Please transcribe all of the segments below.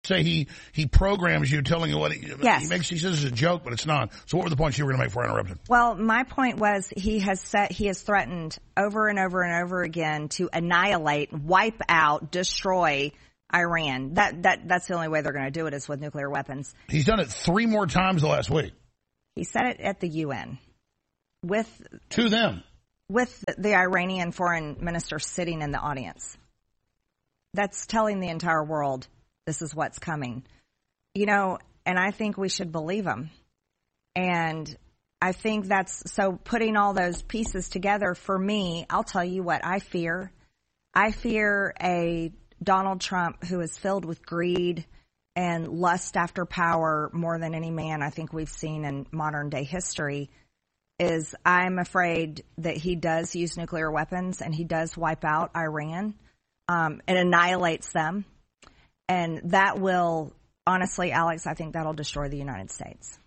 say he programs you, telling you what he says it's a joke, but it's not. So what were the points you were going to make before I interrupted? Well, my point was he has threatened over and over and over again to annihilate, wipe out, destroy Iran. That's the only way they're going to do it is with nuclear weapons. He's done it 3 more times the last week. He said it at the UN to them with the Iranian foreign minister sitting in the audience. That's telling the entire world this is what's coming. And I think we should believe him. And I think so putting all those pieces together for me, I'll tell you what I fear. I fear a Donald Trump who is filled with greed and lust after power more than any man I think we've seen in modern day history. I'm afraid that he does use nuclear weapons and he does wipe out Iran. And annihilates them. And that will, honestly, Alex, I think that'll destroy the United States.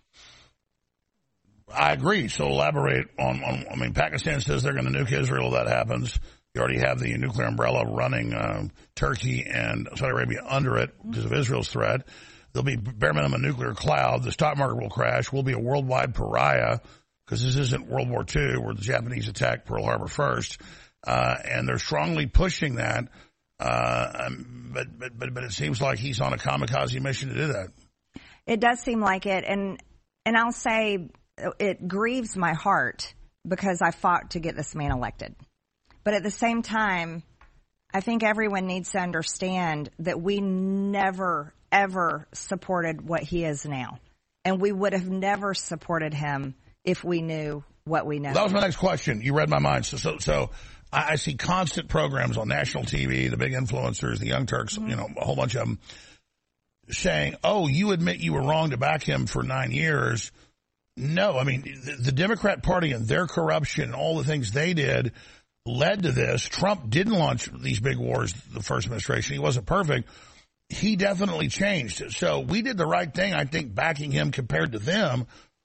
I agree. So elaborate on Pakistan says they're going to nuke Israel if that happens. You already have the nuclear umbrella running Turkey and Saudi Arabia under it because of Israel's threat. There'll be bare minimum a nuclear cloud. The stock market will crash. We'll be a worldwide pariah because this isn't World War II where the Japanese attacked Pearl Harbor first. And they're strongly pushing that. But it seems like he's on a kamikaze mission to do that. It does seem like it, and I'll say it grieves my heart because I fought to get this man elected. But at the same time, I think everyone needs to understand that we never, ever supported what he is now. And we would have never supported him if we knew what we know. That was my next question. You read my mind. So I see constant programs on national TV, the big influencers, the Young Turks, a whole bunch of them saying, oh, you admit you were wrong to back him for 9 years. No, I mean, the Democrat Party and their corruption, all the things they did led to this. Trump didn't launch these big wars the first administration. He wasn't perfect. He definitely changed. So we did the right thing, I think, backing him compared to them.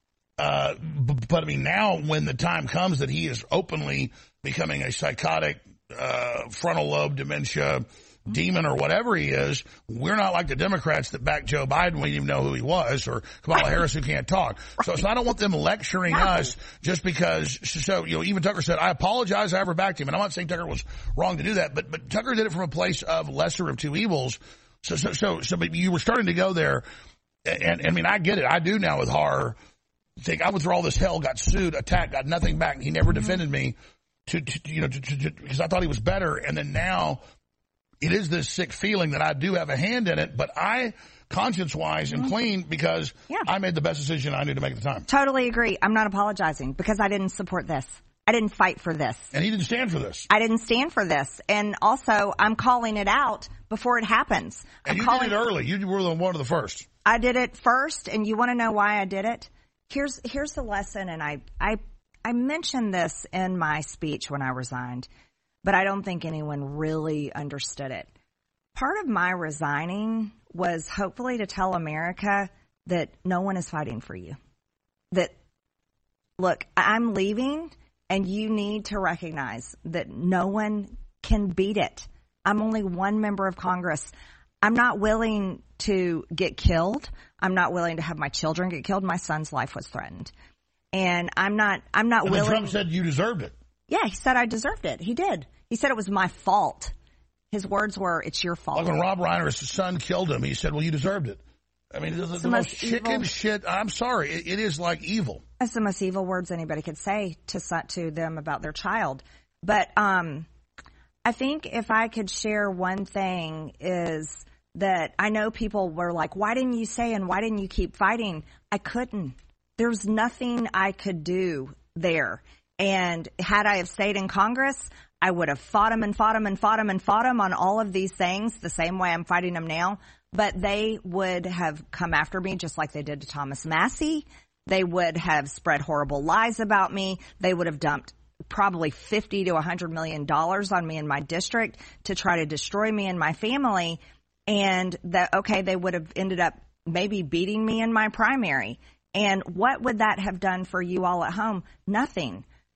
But I mean, now when the time comes that he is openly becoming a psychotic, frontal lobe dementia demon or whatever he is, we're not like the Democrats that backed Joe Biden. We didn't even know who he was, or Kamala Harris who can't talk. So I don't want them lecturing us just because. So even Tucker said, I apologize, I ever backed him. And I'm not saying Tucker was wrong to do that, but Tucker did it from a place of lesser of two evils. So you were starting to go there. And I mean, I get it. I do now with horror. Think I went through all this hell, got sued, attacked, got nothing back. He never defended me because I thought he was better. And then now it is this sick feeling that I do have a hand in it, but I, conscience-wise, am clean because I made the best decision I knew to make at the time. Totally agree. I'm not apologizing because I didn't support this. I didn't fight for this. And he didn't stand for this. I didn't stand for this. And also, I'm calling it out before it happens. And you did it early. You were one of the first. I did it first, and you want to know why I did it? Here's the lesson, and I mentioned this in my speech when I resigned, but I don't think anyone really understood it. Part of my resigning was hopefully to tell America that no one is fighting for you. That, look, I'm leaving, and you need to recognize that no one can beat it. I'm only one member of Congress. I'm not willing to get killed. I'm not willing to have my children get killed. My son's life was threatened. And I'm not willing. Trump said you deserved it. Yeah, he said I deserved it. He did. He said it was my fault. His words were, it's your fault. Like when Rob Reiner's son killed him, he said, well, you deserved it. I mean, the most chicken shit. I'm sorry. It is like evil. That's the most evil words anybody could say to them about their child. But I think if I could share one thing is that I know people were like, why didn't you say and why didn't you keep fighting? I couldn't. There's nothing I could do there. And had I have stayed in Congress, I would have fought him and fought him and fought him and fought him on all of these things the same way I'm fighting him now. But they would have come after me just like they did to Thomas Massie. They would have spread horrible lies about me. They would have dumped probably $50 to $100 million on me in my district to try to destroy me and my family. And they would have ended up maybe beating me in my primary. And what would that have done for you all at home? Nothing.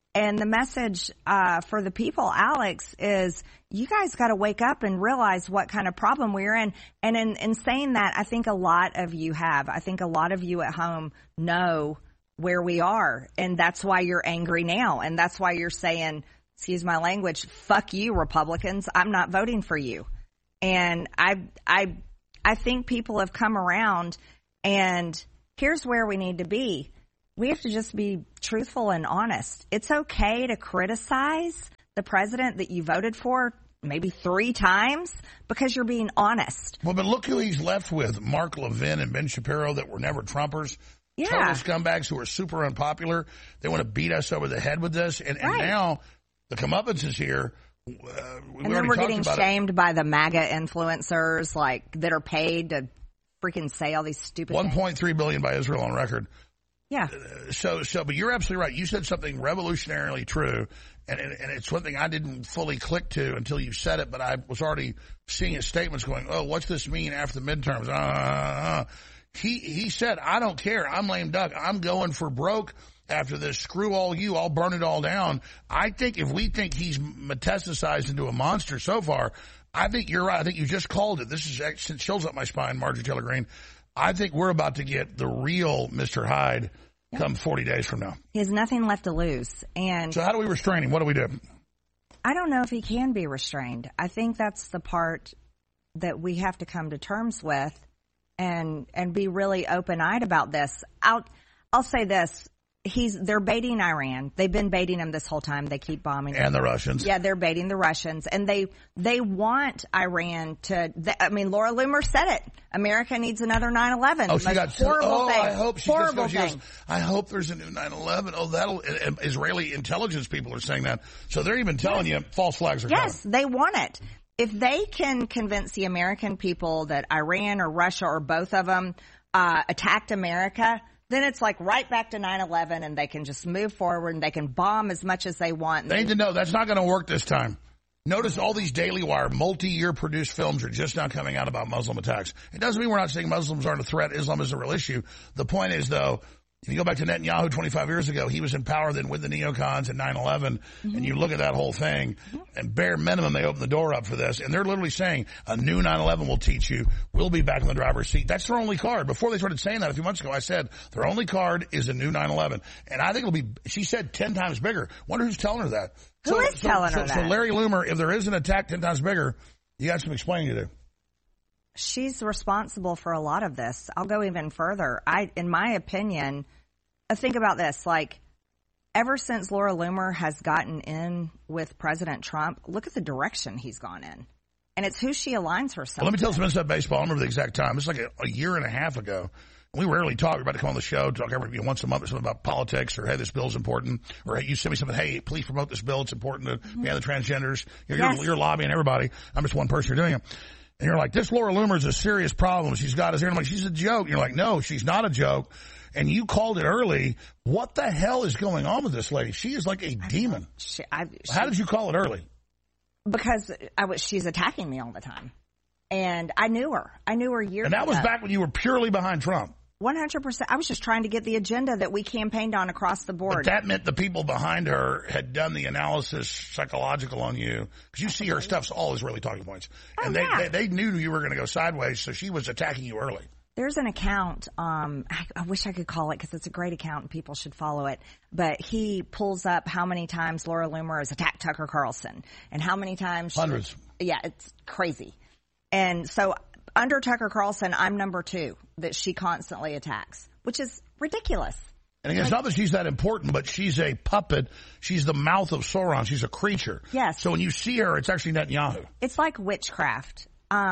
And the message for the people, Alex, is you guys got to wake up and realize what kind of problem we're in. And in saying that, I think a lot of you have. I think a lot of you at home know where we are. And that's why you're angry now. And that's why you're saying, excuse my language, fuck you, Republicans. I'm not voting for you. And I think people have come around, and here's where we need to be. We have to just be truthful and honest. It's okay to criticize the president that you voted for maybe 3 times because you're being honest. Well, but look who he's left with. Mark Levin and Ben Shapiro that were never Trumpers. Yeah. Total scumbags who are super unpopular. They want to beat us over the head with this. And now the comeuppance is here. And then we're getting shamed by the MAGA influencers that are paid to freaking say all these stupid things. $1.3 billion by Israel on record. Yeah. But you're absolutely right. You said something revolutionarily true, and it's one thing I didn't fully click to until you said it, but I was already seeing his statements going, oh, what's this mean after the midterms? He said, I don't care. I'm lame duck. I'm going for broke after this. Screw all you. I'll burn it all down. I think if we think he's metastasized into a monster so far, I think you're right. I think you just called it. This is chills up my spine, Marjorie Taylor Greene. I think we're about to get the real Mr. Hyde come 40 days from now. He has nothing left to lose. And so how do we restrain him? What do we do? I don't know if he can be restrained. I think that's the part that we have to come to terms with and be really open-eyed about this. I'll say this. They're baiting Iran. They've been baiting him this whole time. They keep bombing. And the Russians. Yeah, they're baiting the Russians. And they want Iran to, Laura Loomer said it. America needs another 9/11. Oh, she got horrible thing. I hope she horrible thing. I hope there's a new 9/11. Oh, Israeli intelligence people are saying that. So they're even telling you false flags are coming. Yes, they want it. If they can convince the American people that Iran or Russia or both of them attacked America, then it's right back to 9/11, and they can just move forward and they can bomb as much as they want. They need to know that's not going to work this time. Notice all these Daily Wire multi-year produced films are just now coming out about Muslim attacks. It doesn't mean we're not saying Muslims aren't a threat. Islam is a real issue. The point is, though, if you go back to Netanyahu 25 years ago, he was in power then with the neocons at 9/11, and you look at that whole thing, and bare minimum, they opened the door up for this, and they're literally saying a new 9/11 will teach you. We'll be back in the driver's seat. That's their only card. Before they started saying that a few months ago, I said their only card is a new 9/11, and I think it'll be, she said, 10 times bigger. Wonder who's telling her that. Who is telling her that? So Larry Loomer, if there is an attack 10 times bigger, you got some explaining to do. She's responsible for a lot of this. I'll go even further. In my opinion, think about this. Ever since Laura Loomer has gotten in with President Trump, look at the direction he's gone in. And it's who she aligns herself with. Let me tell you something about baseball. I remember the exact time. It's a year and a half ago. We rarely talk. We're about to come on the show, talk every once a month or something about politics, or, hey, this bill's important, or, hey, you send me something, hey, please promote this bill. It's important to ban the transgenders. You're lobbying everybody. I'm just one person. You're doing it. And you're like, this Laura Loomer is a serious problem. She's got us here. I'm like, she's a joke. And you're like, no, she's not a joke. And you called it early. What the hell is going on with this lady? She is like a demon. How did you call it early? Because she's attacking me all the time. And I knew her. I knew her years ago. And that was back when you were purely behind Trump. 100%. I was just trying to get the agenda that we campaigned on across the board. But that meant the people behind her had done the analysis psychological on you. Because you see her stuff's all Israeli talking points. And they knew you were going to go sideways, so she was attacking you early. There's an account, I wish I could call it because it's a great account and people should follow it, but he pulls up how many times Laura Loomer has attacked Tucker Carlson and how many times. Hundreds. Yeah, it's crazy. And so under Tucker Carlson, I'm number 2 that she constantly attacks, which is ridiculous. And again, it's not that she's that important, but she's a puppet. She's the mouth of Sauron. She's a creature. Yes. So when you see her, it's actually Netanyahu. It's like witchcraft.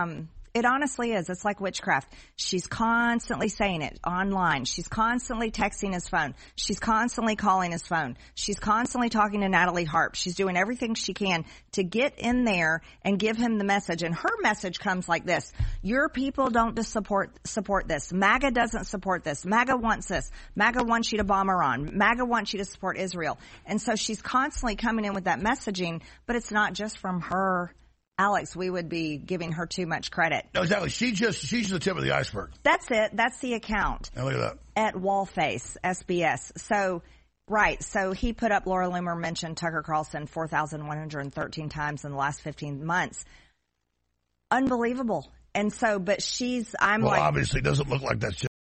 It honestly is. It's like witchcraft. She's constantly saying it online. She's constantly texting his phone. She's constantly calling his phone. She's constantly talking to Natalie Harp. She's doing everything she can to get in there and give him the message. And her message comes like this. Your people don't support this. MAGA doesn't support this. MAGA wants this. MAGA wants you to bomb Iran. MAGA wants you to support Israel. And so she's constantly coming in with that messaging, but it's not just from her. Alex, we would be giving her too much credit. No, exactly. She's the tip of the iceberg. That's it. That's the account. Now look at that. At Wallface, SBS. So Right. So he put up, Laura Loomer mentioned Tucker Carlson 4,113 times in the last 15 months. Unbelievable. And so, but obviously doesn't look like that's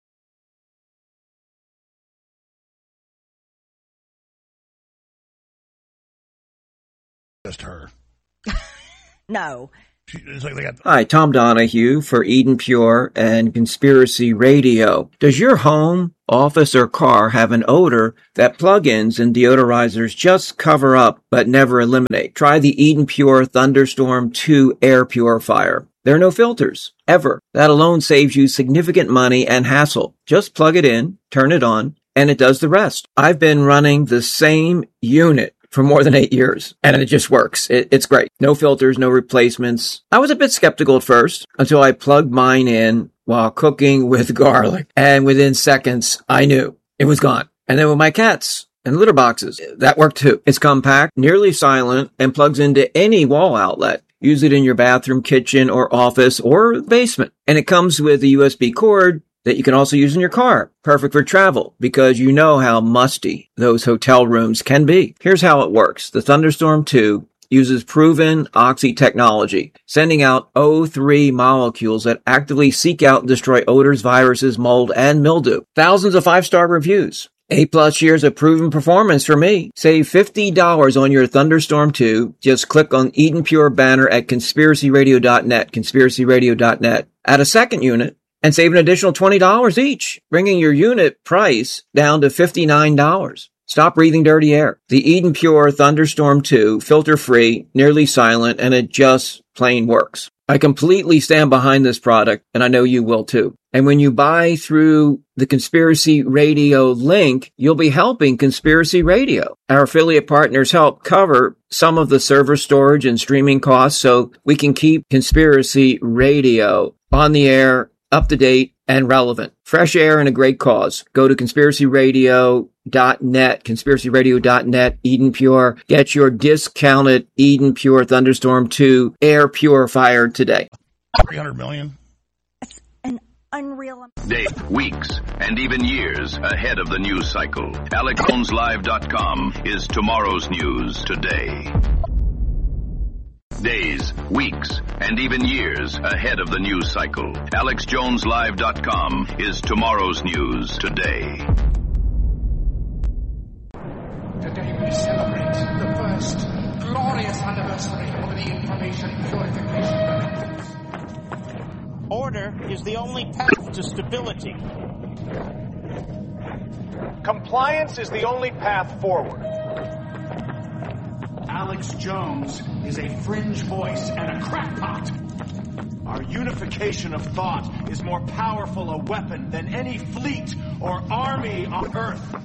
just her. No. It's like they got... Hi, Tom Donahue for Eden Pure and Conspiracy Radio. Does your home, office, or car have an odor that plug-ins and deodorizers just cover up but never eliminate? Try the Eden Pure Thunderstorm 2 air purifier. There are no filters, ever. That alone saves you significant money and hassle. Just plug it in, turn it on, and it does the rest. I've been running the same unit for more than 8 years, and it just works. It's great. No filters, no replacements. I was a bit skeptical at first until I plugged mine in while cooking with garlic, and within seconds, I knew it was gone. And then with my cats and litter boxes, that worked too. It's compact, nearly silent, and plugs into any wall outlet. Use it in your bathroom, kitchen, or office, or basement. And it comes with a USB cord that you can also use in your car. Perfect for travel, because you know how musty those hotel rooms can be. Here's how it works. The Thunderstorm 2 uses proven Oxy technology, sending out O3 molecules that actively seek out and destroy odors, viruses, mold, and mildew. Thousands of 5-star reviews. 8+ years of proven performance for me. Save $50 on your Thunderstorm 2. Just click on Eden Pure banner at conspiracyradio.net, conspiracyradio.net. Add a second unit and save an additional $20 each, bringing your unit price down to $59. Stop breathing dirty air. The Eden Pure Thunderstorm 2, filter-free, nearly silent, and it just plain works. I completely stand behind this product, and I know you will too. And when you buy through the Conspiracy Radio link, you'll be helping Conspiracy Radio. Our affiliate partners help cover some of the server storage and streaming costs so we can keep Conspiracy Radio on the air, up to date, and relevant. Fresh air and a great cause. Go to conspiracyradio.net, conspiracyradio.net, Eden Pure. Get your discounted Eden Pure Thunderstorm 2 air purifier today. 300 million. It's an unreal... Days, weeks, and even years ahead of the news cycle. AlexJonesLive.com is tomorrow's news today. Days, weeks, and even years ahead of the news cycle. AlexJonesLive.com is tomorrow's news today. Today we celebrate the first glorious anniversary of the Information Purification Directives. Order is the only path to stability. Compliance is the only path forward. Alex Jones is a fringe voice and a crackpot. Our unification of thought is more powerful a weapon than any fleet or army on Earth.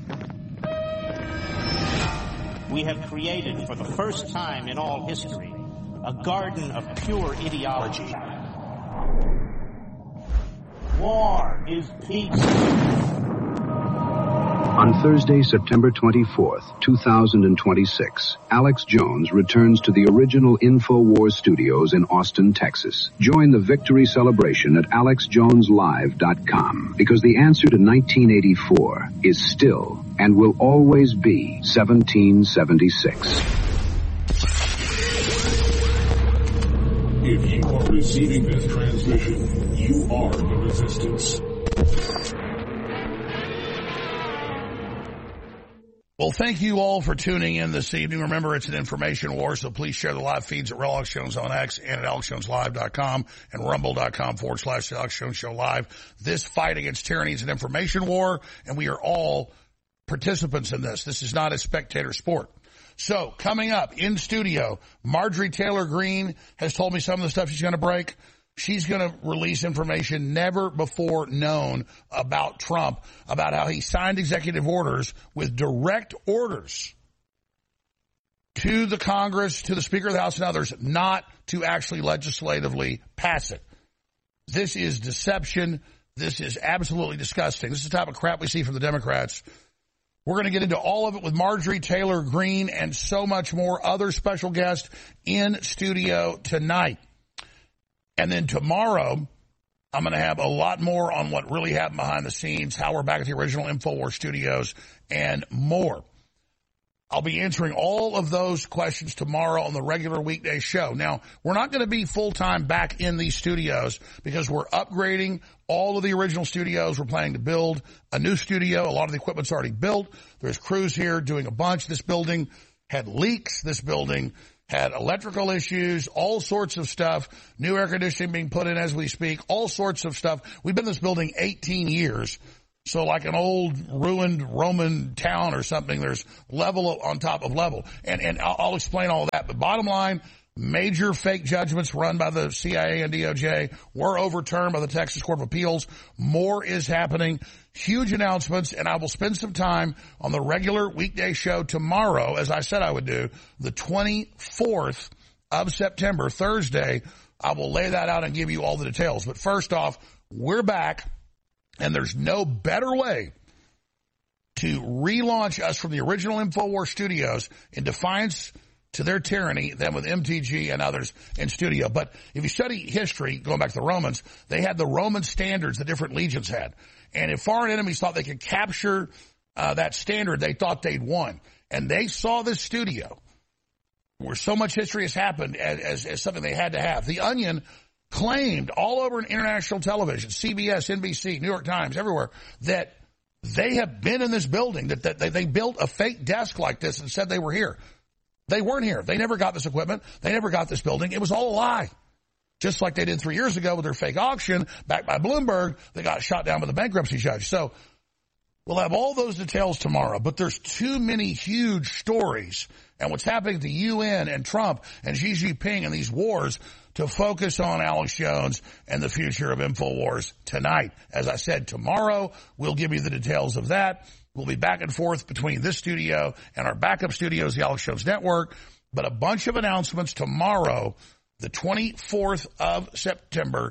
We have created, for the first time in all history, a garden of pure ideology. War is peace. On Thursday, September 24th, 2026, Alex Jones returns to the original InfoWars studios in Austin, Texas. Join the victory celebration at AlexJonesLive.com, because the answer to 1984 is still and will always be 1776. If you are receiving this transmission, you are the resistance. Well, thank you all for tuning in this evening. Remember, it's an information war, so please share the live feeds at Real Alex Jones on X and at AlexJonesLive.com and rumble.com/The Alex Jones Show Live. This fight against tyranny is an information war, and we are all participants in this. This is not a spectator sport. So, coming up in studio, Marjorie Taylor Greene has told me some of the stuff she's going to break. She's going to release information never before known about Trump, about how he signed executive orders with direct orders to the Congress, to the Speaker of the House and others, not to actually legislatively pass it. This is deception. This is absolutely disgusting. This is the type of crap we see from the Democrats. We're going to get into all of it with Marjorie Taylor Greene and so much more. Other special guests in studio tonight. And then tomorrow, I'm going to have a lot more on what really happened behind the scenes, how we're back at the original InfoWars studios, and more. I'll be answering all of those questions tomorrow on the regular weekday show. Now, we're not going to be full-time back in these studios because we're upgrading all of the original studios. We're planning to build a new studio. A lot of the equipment's already built. There's crews here doing a bunch. This building had leaks. This building had electrical issues, all sorts of stuff, new air conditioning being put in as we speak, all sorts of stuff. We've been in this building 18 years. So like an old ruined Roman town or something, there's level on top of level. And I'll explain all that. But bottom line, major fake judgments run by the CIA and DOJ were overturned by the Texas Court of Appeals. More is happening. Huge announcements. And I will spend some time on the regular weekday show tomorrow, as I said I would do, the 24th of September, Thursday. I will lay that out and give you all the details. But first off, we're back. And there's no better way to relaunch us from the original InfoWars studios in defiance to their tyranny than with MTG and others in studio. But if you study history, going back to the Romans, they had the Roman standards the different legions had. And if foreign enemies thought they could capture that standard, they thought they'd won. And they saw this studio where so much history has happened as something they had to have. The Onion claimed all over international television, CBS, NBC, New York Times, everywhere, that they have been in this building, that they built a fake desk like this and said they were here. They weren't here. They never got this equipment. They never got this building. It was all a lie. Just like they did 3 years ago with their fake auction backed by Bloomberg. They got shot down by the bankruptcy judge. So we'll have all those details tomorrow, but there's too many huge stories and what's happening at the UN and Trump and Xi Jinping and these wars to focus on Alex Jones and the future of InfoWars tonight. As I said, tomorrow we'll give you the details of that. We'll be back and forth between this studio and our backup studios, the Alex Jones Network. But a bunch of announcements tomorrow, the 24th of September,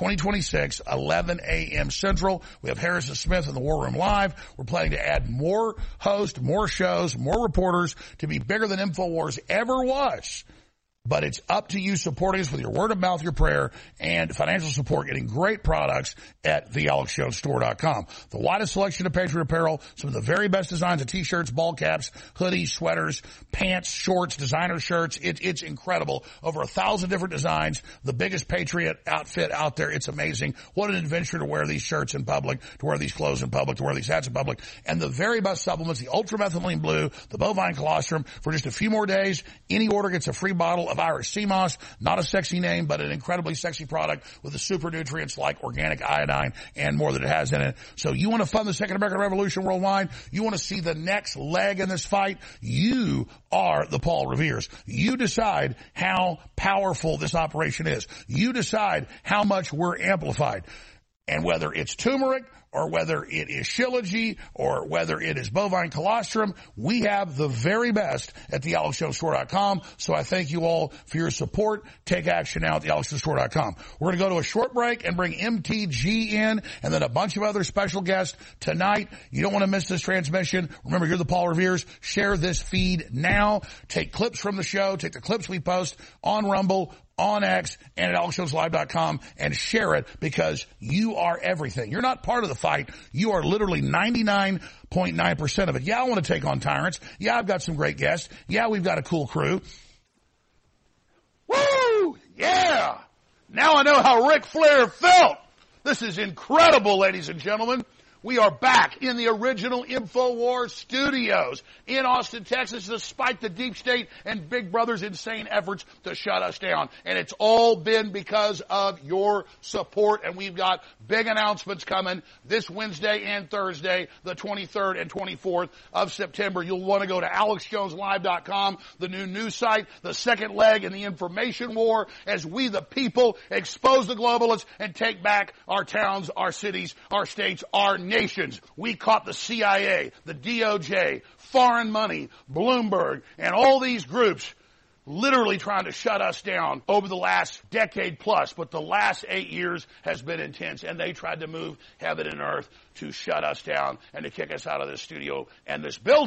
2026, 11 a.m. Central. We have Harrison Smith in the War Room Live. We're planning to add more hosts, more shows, more reporters to be bigger than InfoWars ever was. But it's up to you supporting us with your word of mouth, your prayer, and financial support, getting great products at thealexjonesstore.com. The widest selection of Patriot apparel, some of the very best designs of T-shirts, ball caps, hoodies, sweaters, pants, shorts, designer shirts. It's incredible. Over 1,000 different designs. The biggest Patriot outfit out there. It's amazing. What an adventure to wear these shirts in public, to wear these clothes in public, to wear these hats in public. And the very best supplements, the ultramethylene blue, the bovine colostrum. For just a few more days, any order gets a free bottle of Irish sea moss. Not a sexy name, but an incredibly sexy product with the super nutrients like organic iodine and more that it has in it. So you want to fund the Second American Revolution worldwide? You want to see the next leg in this fight? You are the Paul Reveres. You decide how powerful this operation is. You decide how much we're amplified. And whether it's turmeric or whether it is Shilajit or whether it is bovine colostrum, we have the very best at thealexjonesstore.com. So I thank you all for your support. Take action now at thealexjonesstore.com. We're going to go to a short break and bring MTG in and then a bunch of other special guests tonight. You don't want to miss this transmission. Remember, you're the Paul Reveres. Share this feed now. Take clips from the show. Take the clips we post on Rumble, on X, and at AlexJonesLive.com and share it because you are everything. You're not part of the fight. You are literally 99.9% of it. Yeah, I want to take on tyrants. Yeah, I've got some great guests. Yeah, we've got a cool crew. Woo! Yeah! Now I know how Ric Flair felt. This is incredible, ladies and gentlemen. We are back in the original InfoWars studios in Austin, Texas, despite the deep state and Big Brother's insane efforts to shut us down. And it's all been because of your support. And we've got big announcements coming this Wednesday and Thursday, the 23rd and 24th of September. You'll want to go to AlexJonesLive.com, the new news site, the second leg in the information war, as we the people expose the globalists and take back our towns, our cities, our states, our nations. We caught the CIA, the DOJ, foreign money, Bloomberg, and all these groups literally trying to shut us down over the last decade plus. But the last 8 years has been intense, and they tried to move heaven and earth to shut us down and to kick us out of this studio and this building.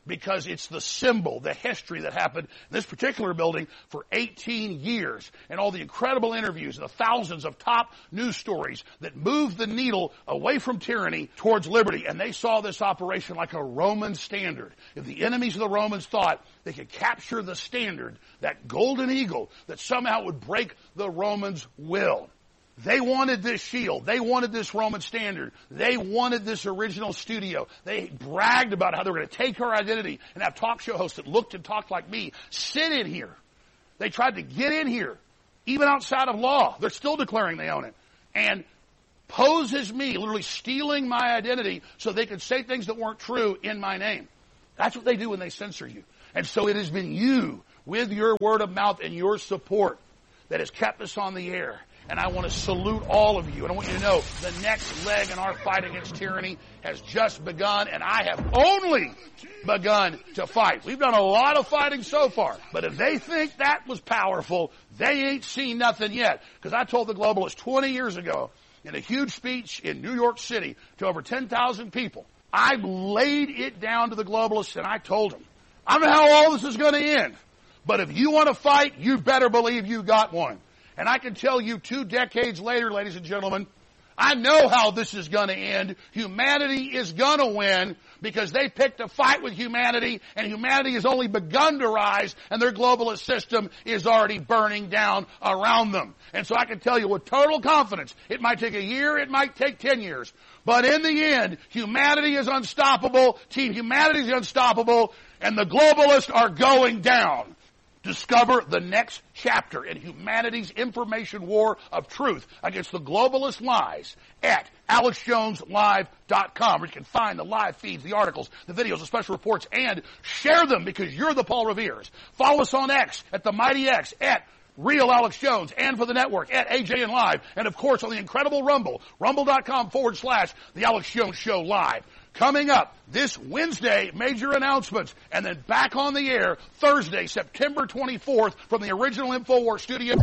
because it's the symbol, the history that happened in this particular building for 18 years, and all the incredible interviews and the thousands of top news stories that moved the needle away from tyranny towards liberty. And they saw this operation like a Roman standard. If the enemies of the Romans thought they could capture the standard, that golden eagle, that somehow would break the Romans' will. They wanted this shield. They wanted this Roman standard. They wanted this original studio. They bragged about how they were going to take our identity and have talk show hosts that looked and talked like me sit in here. They tried to get in here, even outside of law. They're still declaring they own it. And pose as me, literally stealing my identity so they could say things that weren't true in my name. That's what they do when they censor you. And so it has been you, with your word of mouth and your support, that has kept us on the air. And I want to salute all of you. And I want you to know the next leg in our fight against tyranny has just begun, and I have only begun to fight. We've done a lot of fighting so far. But if they think that was powerful, they ain't seen nothing yet. Because I told the globalists 20 years ago in a huge speech in New York City to over 10,000 people, I laid it down to the globalists and I told them, I don't know how all this is going to end. But if you want to fight, you better believe you got one. And I can tell you 2 decades later, ladies and gentlemen, I know how this is going to end. Humanity is going to win because they picked a fight with humanity, and humanity has only begun to rise, and their globalist system is already burning down around them. And so I can tell you with total confidence, it might take a year, it might take 10 years. But in the end, humanity is unstoppable, Team Humanity is unstoppable, and the globalists are going down. Discover the next chapter in humanity's information war of truth against the globalist lies at AlexJonesLive.com, where you can find the live feeds, the articles, the videos, the special reports, and share them because you're the Paul Reveres. Follow us on X at the Mighty X, at Real Alex Jones, and for the network at AJN Live, and of course on the incredible Rumble, rumble.com/The Alex Jones Show Live. Coming up this Wednesday, major announcements, and then back on the air Thursday, September 24th from the original InfoWars studio.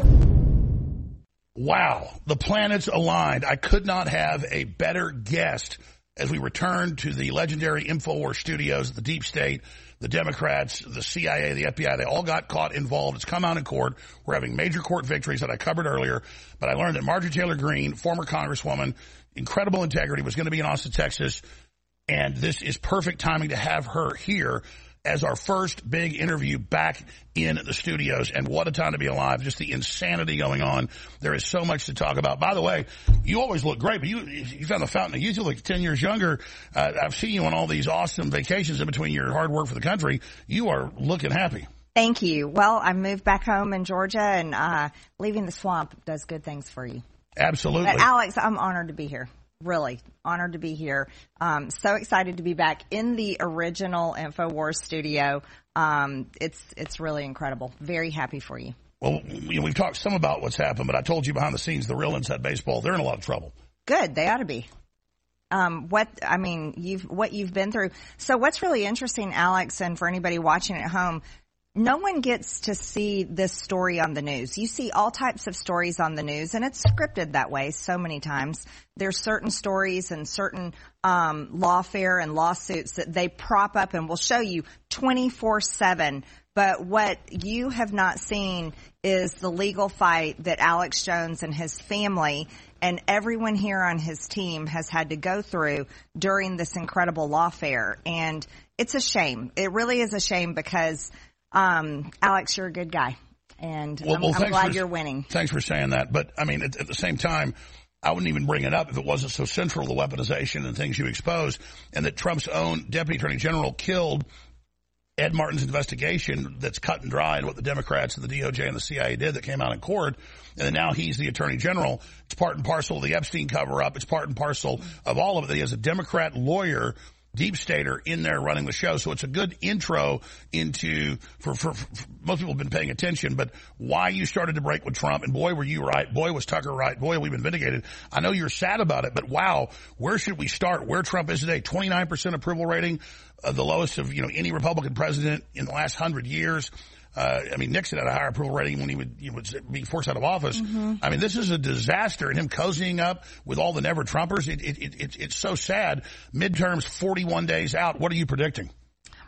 Wow, the planets aligned. I could not have a better guest as we return to the legendary InfoWars studios, the Deep State, the Democrats, the CIA, the FBI. They all got caught involved. It's come out in court. We're having major court victories that I covered earlier, but I learned that Marjorie Taylor Greene, former Congresswoman, incredible integrity, was going to be in Austin, Texas. And this is perfect timing to have her here as our first big interview back in the studios. And what a time to be alive. Just the insanity going on. There is so much to talk about. By the way, you always look great, but you found the fountain of youth. You look 10 years younger. I've seen you on all these awesome vacations in between your hard work for the country. You are looking happy. Thank you. Well, I moved back home in Georgia, and leaving the swamp does good things for you. Absolutely. But Alex, I'm honored to be here. Really honored to be here. So excited to be back in the original InfoWars studio. It's really incredible. Very happy for you. Well, we've talked some about what's happened, but I told you behind the scenes, the real Inside Baseball, they're in a lot of trouble. Good. They ought to be. What you've been through. So what's really interesting, Alex, and for anybody watching at home, no one gets to see this story on the news. You see all types of stories on the news, and it's scripted that way so many times. There's certain stories and certain lawfare and lawsuits that they prop up and will show you 24/7. But what you have not seen is the legal fight that Alex Jones and his family and everyone here on his team has had to go through during this incredible lawfare. And it's a shame. It really is a shame because Alex, you're a good guy, and I'm glad you're winning. Thanks for saying that. But, I mean, at the same time, I wouldn't even bring it up if it wasn't so central to the weaponization and things you exposed, and that Trump's own Deputy Attorney General killed Ed Martin's investigation that's cut and dry and what the Democrats and the DOJ and the CIA did that came out in court, and then now he's the Attorney General. It's part and parcel of the Epstein cover-up. It's part and parcel of all of it. He has a Democrat lawyer, deep stater, in there running the show. So it's a good intro into, for most people have been paying attention, but why you started to break with Trump. And boy, were you right. Boy, was Tucker right. Boy, we've been vindicated. I know you're sad about it, but wow, where should we start? Where Trump is today, 29% approval rating, the lowest of, any Republican president in the last 100 years. I mean, Nixon had a higher approval rating when he would be forced out of office. Mm-hmm. I mean, this is a disaster, and him cozying up with all the never Trumpers. It's so sad. Midterms 41 days out. What are you predicting?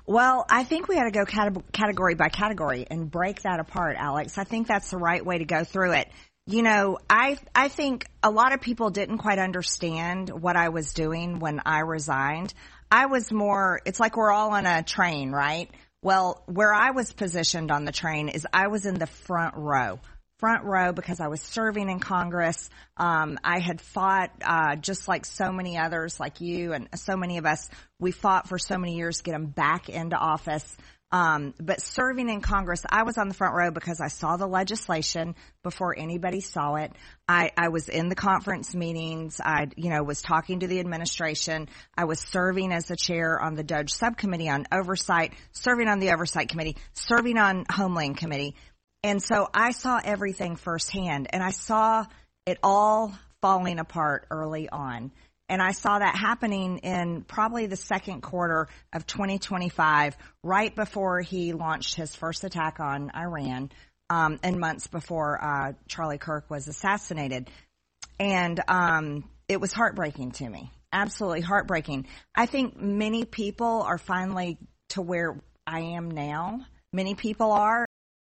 Well, I think we had to go category by category and break that apart, Alex. I think that's the right way to go through it. You know, I think a lot of people didn't quite understand what I was doing when I resigned. I was more, it's like we're all on a train, right? Well, where I was positioned on the train is I was in the front row because I was serving in Congress. I had fought, just like so many others like you and so many of us, we fought for so many years to get them back into office. But serving in Congress, I was on the front row because I saw the legislation before anybody saw it. I was in the conference meetings. I, was talking to the administration. I was serving as the chair on the DOJ subcommittee on oversight, serving on the oversight committee, serving on Homeland Committee. And so I saw everything firsthand, and I saw it all falling apart early on. And I saw that happening in probably the second quarter of 2025, right before he launched his first attack on Iran, and months before Charlie Kirk was assassinated. And it was heartbreaking to me, absolutely heartbreaking. I think many people are finally to where I am now. Many people are.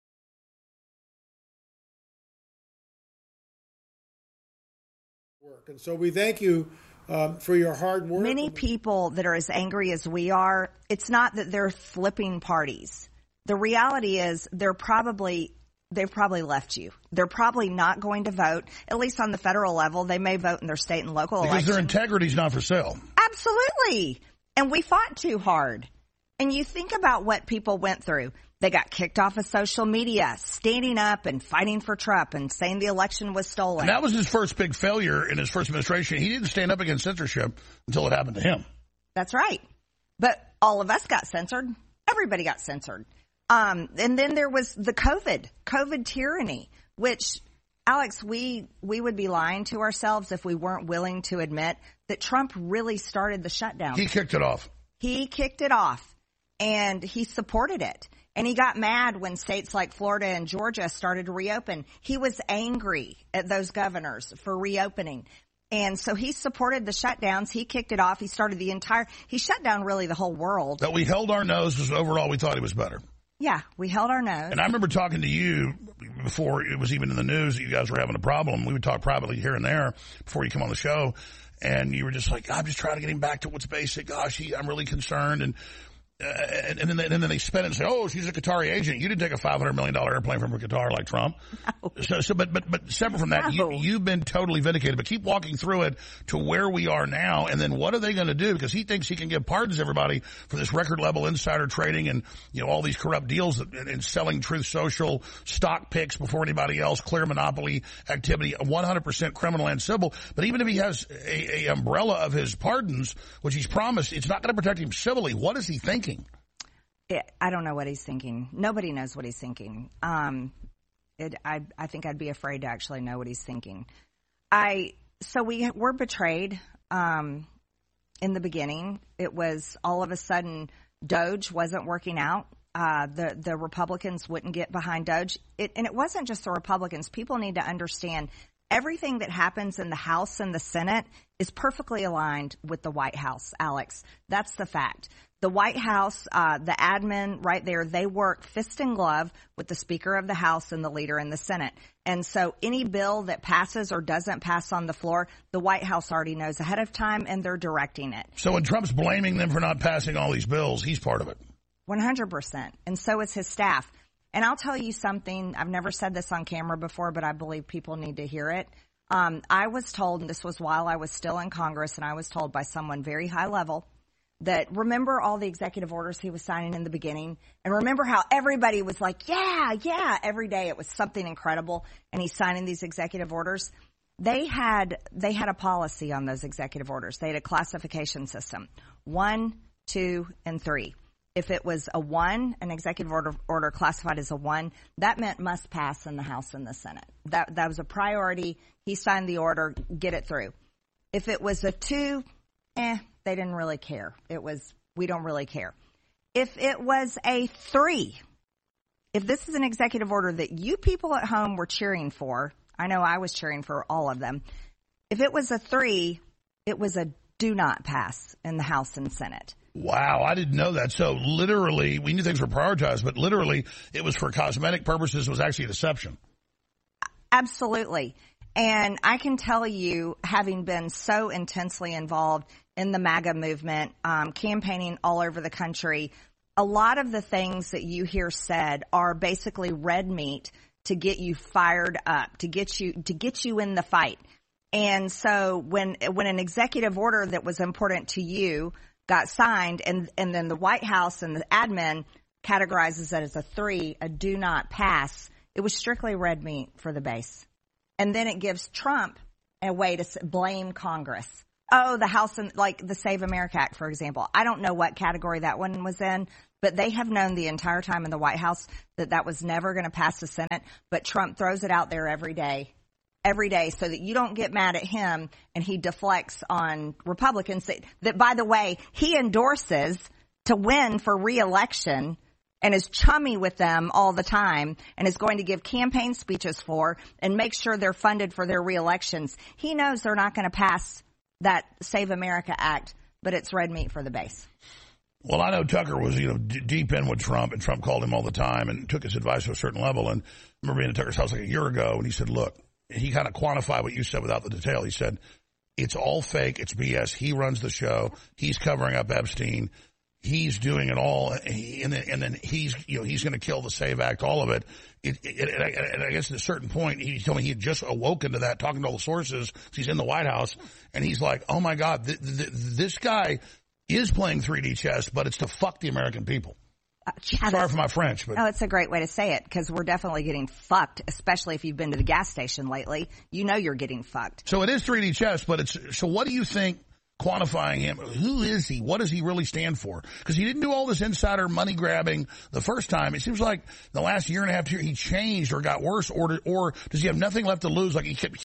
And so we thank you for your hard work. Many people that are as angry as we are, it's not that they're flipping parties. The reality is they've probably left you. They're probably not going to vote, at least on the federal level. They may vote in their state and local elections. Because their integrity's not for sale. Absolutely. And we fought too hard. And you think about what people went through. They got kicked off of social media, standing up and fighting for Trump and saying the election was stolen. And that was his first big failure in his first administration. He didn't stand up against censorship until it happened to him. That's right. But all of us got censored. Everybody got censored. And then there was the COVID tyranny, which, Alex, we would be lying to ourselves if we weren't willing to admit that Trump really started the shutdown. He kicked it off. He kicked it off, and he supported it. And he got mad when states like Florida and Georgia started to reopen. He was angry at those governors for reopening. And so he supported the shutdowns. He kicked it off. He shut down really the whole world. That we held our nose because overall we thought he was better. Yeah, we held our nose. And I remember talking to you before it was even in the news that you guys were having a problem. We would talk privately here and there before you come on the show. And you were just like, I'm just trying to get him back to what's basic. Gosh, I'm really concerned. And then they spin it and say, oh, she's a Qatari agent. You didn't take a $500 million airplane from Qatar like Trump. No. But separate from that, no. You've been totally vindicated. But keep walking through it to where we are now. And then what are they going to do? Because he thinks he can give pardons to everybody for this record level insider trading and, all these corrupt deals and selling Truth Social stock picks before anybody else, clear monopoly activity, 100% criminal and civil. But even if he has a umbrella of his pardons, which he's promised, it's not going to protect him civilly. What is he thinking? I don't know what he's thinking. Nobody knows what he's thinking. I think I'd be afraid to actually know what he's thinking. So we were betrayed in the beginning. It was all of a sudden DOJ wasn't working out. The Republicans wouldn't get behind DOJ. And it wasn't just the Republicans. People need to understand everything that happens in the House and the Senate is perfectly aligned with the White House, Alex. That's the fact. The White House, the admin right there, they work fist and glove with the Speaker of the House and the leader in the Senate. And so any bill that passes or doesn't pass on the floor, the White House already knows ahead of time, and they're directing it. So when Trump's blaming them for not passing all these bills, he's part of it. 100%. And so is his staff. And I'll tell you something. I've never said this on camera before, but I believe people need to hear it. I was told, and this was while I was still in Congress, and I was told by someone very high level, that remember all the executive orders he was signing in the beginning? And remember how everybody was like, yeah, every day it was something incredible, and he's signing these executive orders? They had a policy on those executive orders. They had a classification system, 1, 2, and 3. If it was a 1, an executive order classified as a 1, that meant must pass in the House and the Senate. That was a priority. He signed the order, get it through. If it was a 2, they didn't really care. It was, we don't really care. If it was a 3, if this is an executive order that you people at home were cheering for, I know I was cheering for all of them. If it was a 3, it was a do not pass in the House and Senate. Wow, I didn't know that. So literally, we knew things were prioritized, but literally it was for cosmetic purposes. It was actually a deception. Absolutely. And I can tell you, having been so intensely involved in the MAGA movement, campaigning all over the country, a lot of the things that you hear said are basically red meat to get you fired up, to get you in the fight. And so when an executive order that was important to you got signed, and then the White House and the admin categorizes that as a do not pass, it was strictly red meat for the base. And then it gives Trump a way to blame Congress. Oh, the House, and like the Save America Act, for example. I don't know what category that one was in, but they have known the entire time in the White House that was never going to pass the Senate. But Trump throws it out there every day, so that you don't get mad at him, and he deflects on Republicans that by the way, he endorses to win for re-election and is chummy with them all the time and is going to give campaign speeches for and make sure they're funded for their re-elections. He knows they're not going to pass that Save America Act, but it's red meat for the base. Well, I know Tucker was, deep in with Trump, and Trump called him all the time and took his advice to a certain level. And I remember being at Tucker's house like a year ago, and he said, look, he kind of quantified what you said without the detail. He said, it's all fake. It's BS. He runs the show. He's covering up Epstein. He's doing it all, and then he's going to kill the SAVE Act, all of it. And I guess at a certain point, he told me he had just awoken to that, talking to all the sources. He's in the White House, and he's like, "Oh my God, this guy is playing 3D chess, but it's to fuck the American people." Sorry for my French, but it's a great way to say it, because we're definitely getting fucked, especially if you've been to the gas station lately. You know you're getting fucked. So it is 3D chess, but so what do you think? Quantifying him, who is he? What does he really stand for? Because he didn't do all this insider money grabbing the first time. It seems like the last year and a half, he changed or got worse, or does he have nothing left to lose? Like he kept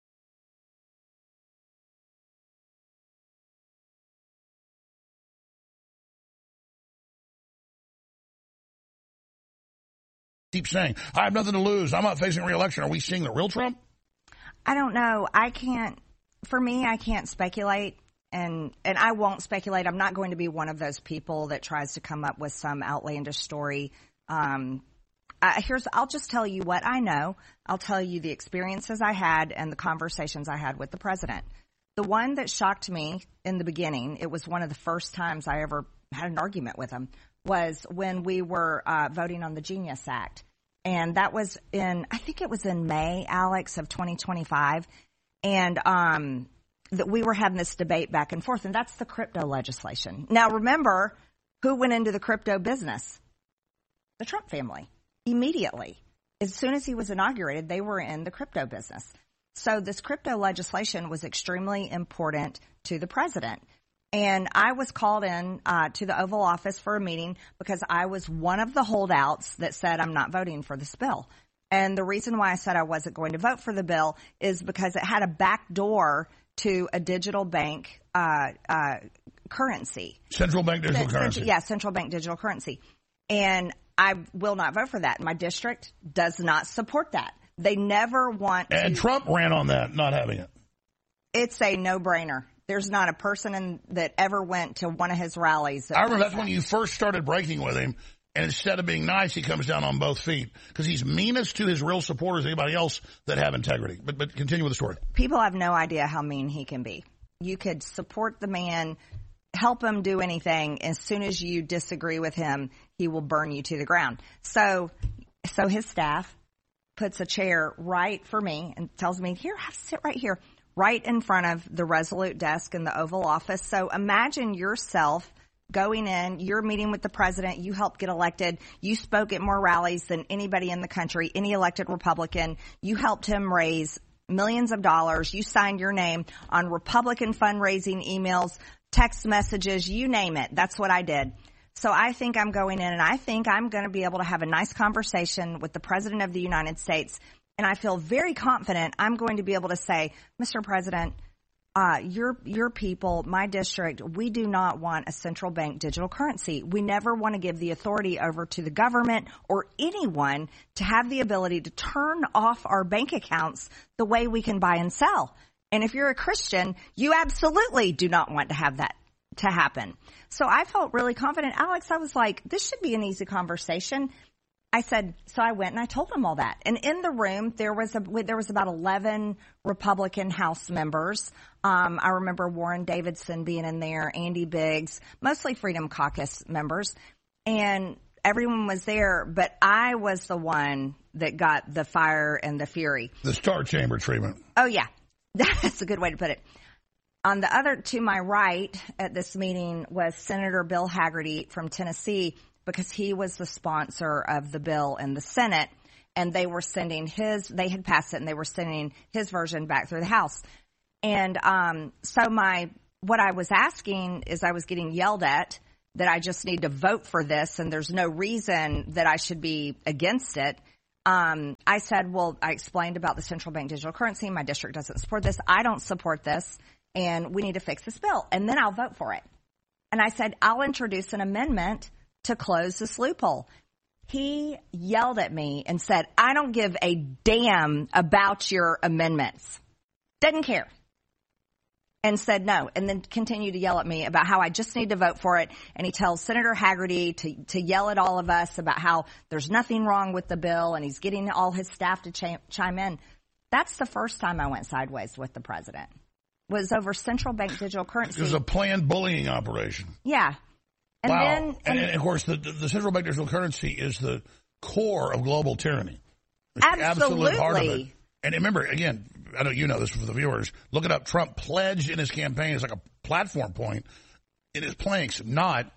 saying, I have nothing to lose. I'm not facing re-election. Are we seeing the real Trump? I don't know. I can't speculate. And I won't speculate. I'm not going to be one of those people that tries to come up with some outlandish story. I'll just tell you what I know. I'll tell you the experiences I had and the conversations I had with the president. The one that shocked me in the beginning, it was one of the first times I ever had an argument with him, was when we were voting on the Genius Act. And that was I think it was in May, Alex, of 2025. And, that we were having this debate back and forth, and that's the crypto legislation. Now, remember who went into the crypto business? The Trump family. Immediately. As soon as he was inaugurated, they were in the crypto business. So this crypto legislation was extremely important to the president. And I was called in to the Oval Office for a meeting because I was one of the holdouts that said I'm not voting for this bill. And the reason why I said I wasn't going to vote for the bill is because it had a back door to a digital bank currency. Central bank digital currency. Yeah, central bank digital currency. And I will not vote for that. My district does not support that. They never want to. And Trump ran on that, not having it. It's a no-brainer. There's not a person that ever went to one of his rallies. I remember that's when you first started breaking with him. And instead of being nice, he comes down on both feet because he's meanest to his real supporters than anybody else that have integrity. But continue with the story. People have no idea how mean he can be. You could support the man, help him do anything. As soon as you disagree with him, he will burn you to the ground. So his staff puts a chair right for me and tells me, here, have to sit right here, right in front of the Resolute desk in the Oval Office. So imagine yourself going in, you're meeting with the president, you helped get elected, you spoke at more rallies than anybody in the country, any elected Republican, you helped him raise millions of dollars, you signed your name on Republican fundraising emails, text messages, you name it. That's what I did. So I think I'm going in and I think I'm going to be able to have a nice conversation with the President of the United States. And I feel very confident I'm going to be able to say, Mr. President, your people, my district, we do not want a central bank digital currency. We never want to give the authority over to the government or anyone to have the ability to turn off our bank accounts the way we can buy and sell. And if you're a Christian, you absolutely do not want to have that to happen. So I felt really confident. Alex, I was like, this should be an easy conversation. I said, so I went and I told him all that. And in the room, there was about 11 Republican House members. I remember Warren Davidson being in there, Andy Biggs, mostly Freedom Caucus members. And everyone was there, but I was the one that got the fire and the fury. The Star Chamber treatment. Oh, yeah. That's a good way to put it. On the other, to my right at this meeting was Senator Bill Hagerty from Tennessee, because he was the sponsor of the bill in the Senate, and they were sending they had passed it and they were sending his version back through the House. And so what I was asking is, I was getting yelled at that I just need to vote for this and there's no reason that I should be against it. I said, well, I explained about the central bank digital currency. My district doesn't support this. I don't support this, and we need to fix this bill, and then I'll vote for it. And I said, I'll introduce an amendment to close this loophole. He yelled at me and said, I don't give a damn about your amendments. Didn't care. And said no, and then continued to yell at me about how I just need to vote for it. And he tells Senator Hagerty to yell at all of us about how there's nothing wrong with the bill, and he's getting all his staff to chime in. That's the first time I went sideways with the president. Was over central bank digital currency. It was a planned bullying operation. Yeah. And wow. then, and of course, the central bank digital currency is the core of global tyranny. It's absolutely. The absolute heart of it. And remember, again, I know you know this for the viewers, look it up. Trump pledged in his campaign as like a platform point in his planks not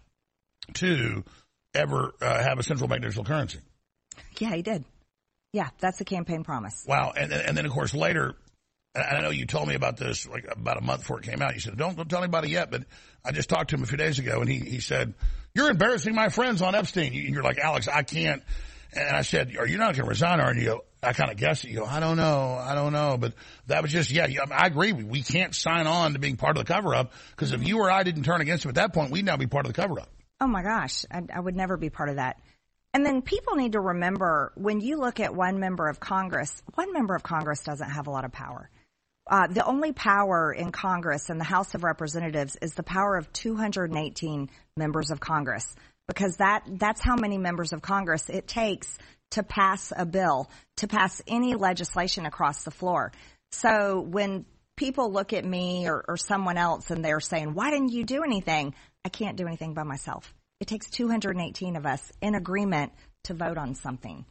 to ever have a central bank digital currency. Yeah, he did. Yeah, that's a campaign promise. Wow. And then, of course, later, and I know you told me about this like about a month before it came out. You said, don't tell anybody yet, but I just talked to him a few days ago, and he said, you're embarrassing my friends on Epstein. You're like, Alex, I can't. And I said, are you not going to resign, or you go, I kind of guessed it. You go, I don't know. But that was just, I agree. We can't sign on to being part of the cover-up, because if you or I didn't turn against him at that point, we'd now be part of the cover-up. Oh, my gosh. I would never be part of that. And then people need to remember, when you look at one member of Congress doesn't have a lot of power. The only power in Congress and the House of Representatives is the power of 218 members of Congress, because that's how many members of Congress it takes to pass a bill, to pass any legislation across the floor. So when people look at me or someone else and they're saying, why didn't you do anything? I can't do anything by myself. It takes 218 of us in agreement to vote on something.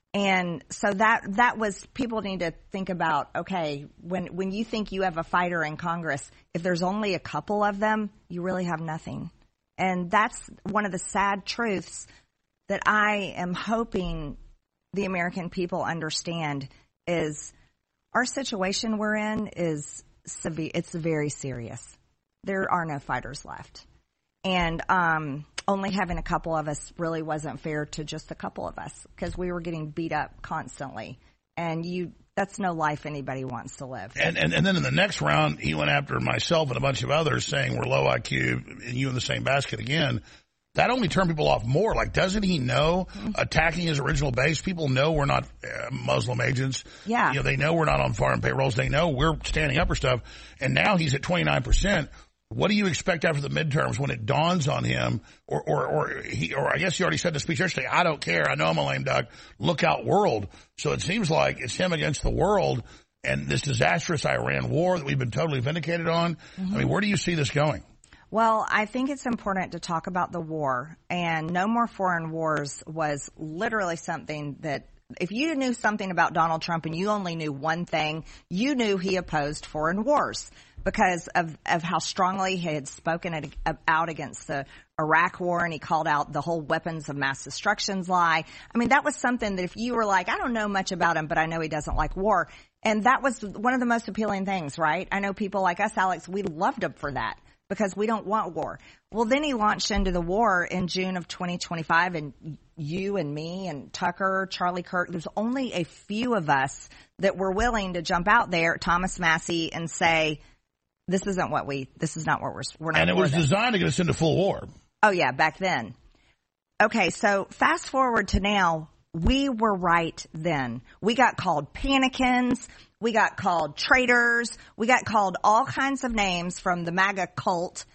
And so that was, people need to think about, okay, when you think you have a fighter in Congress, if there's only a couple of them, you really have nothing. And that's one of the sad truths that I am hoping the American people understand, is our situation we're in is severe. It's very serious. There are no fighters left. And only having a couple of us really wasn't fair to just a couple of us, because we were getting beat up constantly. And that's no life anybody wants to live. And then in the next round, he went after myself and a bunch of others, saying we're low IQ and you in the same basket again. That only turned people off more. Like, doesn't he know, attacking his original base? People know we're not Muslim agents. Yeah. They know we're not on foreign payrolls. They know we're standing up for stuff. And now he's at 29%. What do you expect after the midterms when it dawns on him, or I guess he already said in the speech yesterday, I don't care. I know I'm a lame duck. Look out, world. So it seems like it's him against the world and this disastrous Iran war that we've been totally vindicated on. Mm-hmm. I mean, where do you see this going? Well, I think it's important to talk about the war, and No More Foreign Wars was literally something that, if you knew something about Donald Trump and you only knew one thing, you knew he opposed foreign wars because of how strongly he had spoken out against the Iraq war, and he called out the whole weapons of mass destructions lie. I mean, that was something that if you were like, I don't know much about him, but I know he doesn't like war. And that was one of the most appealing things, right? I know people like us, Alex, we loved him for that, because we don't want war. Well, then he launched into the war in June of 2025, and you and me and Tucker, Charlie Kirk, there's only a few of us that were willing to jump out there, Thomas Massey, and say, this is not what we're not. And it was designed to get us into full war. Oh, yeah, back then. Okay, so fast forward to now, we were right then. We got called panicans. We got called traitors. We got called all kinds of names from the MAGA cult.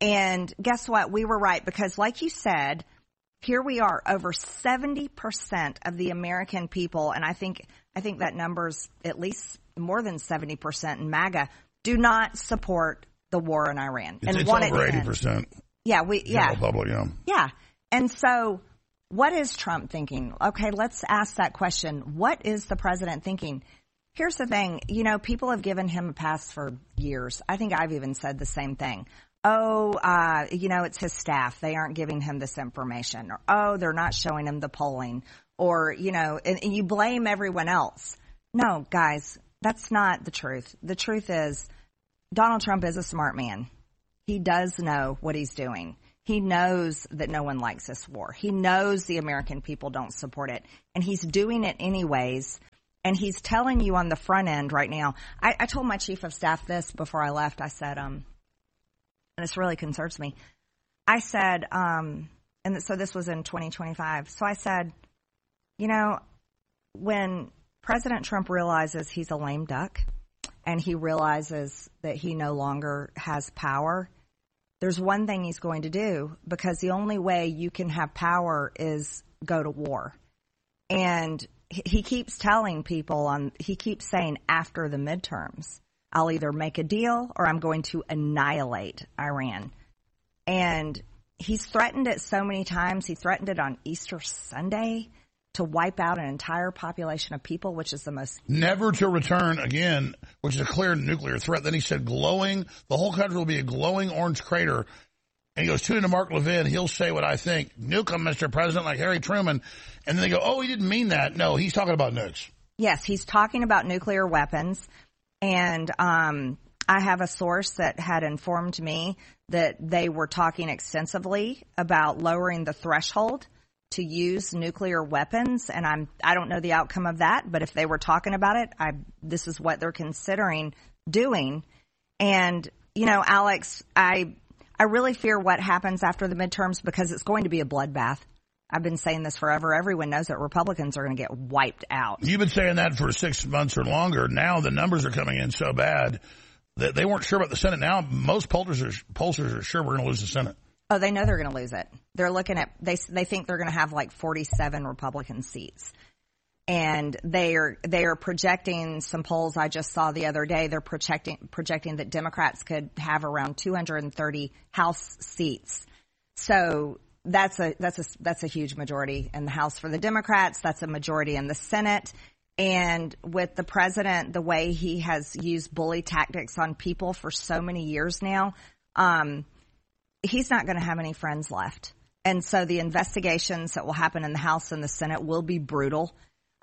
And guess what? We were right because, like you said, here we are, over 70% of the American people, and I think that number's at least more than 70% in MAGA, do not support the war in Iran. It's over 80%. Yeah, Public, Yeah. And so what is Trump thinking? Okay, let's ask that question. What is the president thinking? Here's the thing. People have given him a pass for years. I think I've even said the same thing. It's his staff. They aren't giving him this information. Or, they're not showing him the polling. Or, and you blame everyone else. No, guys, that's not the truth. The truth is Donald Trump is a smart man. He does know what he's doing. He knows that no one likes this war. He knows the American people don't support it. And he's doing it anyways. And he's telling you on the front end right now. I told my chief of staff this before I left. I said, and this really concerns me. I said, so this was in 2025. So I said, when President Trump realizes he's a lame duck and he realizes that he no longer has power, there's one thing he's going to do, because the only way you can have power is go to war. And he keeps telling people he keeps saying after the midterms, I'll either make a deal or I'm going to annihilate Iran. And he's threatened it so many times. He threatened it on Easter Sunday to wipe out an entire population of people, which is the most... Never to return again, which is a clear nuclear threat. Then he said the whole country will be a glowing orange crater. And he goes, tune into Mark Levin. He'll say what I think. Nuke him, Mr. President, like Harry Truman. And then they go, he didn't mean that. No, he's talking about nukes. Yes, he's talking about nuclear weapons. And I have a source that had informed me that they were talking extensively about lowering the threshold to use nuclear weapons. And I don't know the outcome of that, but if they were talking about it, this is what they're considering doing. And, Alex, I really fear what happens after the midterms, because it's going to be a bloodbath. I've been saying this forever. Everyone knows that Republicans are going to get wiped out. You've been saying that for 6 months or longer. Now the numbers are coming in so bad that they weren't sure about the Senate. Now most pollsters are sure we're going to lose the Senate. Oh, they know they're going to lose it. They're looking at they think they're going to have like 47 Republican seats. And they are projecting, some polls I just saw the other day, they're projecting that Democrats could have around 230 House seats. So that's a huge majority in the House for the Democrats. That's a majority in the Senate. And with the president, the way he has used bully tactics on people for so many years now, he's not going to have any friends left. And so the investigations that will happen in the House and the Senate will be brutal.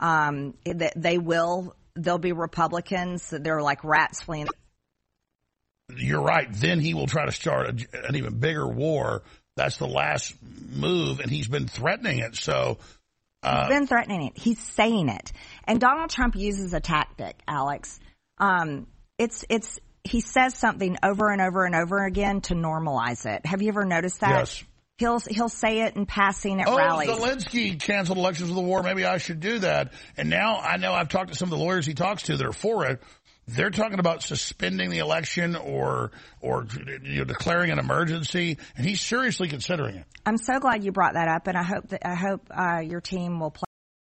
They'll be Republicans. They're like rats fleeing. You're right. Then he will try to start an even bigger war. That's the last move, and he's been threatening it. So he's been threatening it. He's saying it. And Donald Trump uses a tactic, Alex. He says something over and over and over again to normalize it. Have you ever noticed that? Yes. He'll say it in passing at rallies. Zelensky canceled elections for the war. Maybe I should do that. And now I know I've talked to some of the lawyers he talks to that are for it. They're talking about suspending the election or declaring an emergency, and he's seriously considering it. I'm so glad you brought that up, and I hope your team will play